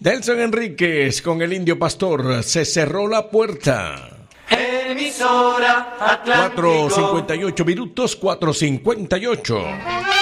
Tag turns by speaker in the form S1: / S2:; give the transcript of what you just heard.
S1: Delson Enríquez con el Indio Pastor, Se cerró la puerta.
S2: Emisora Atlántico.
S1: 4:58 minutos, 4:58.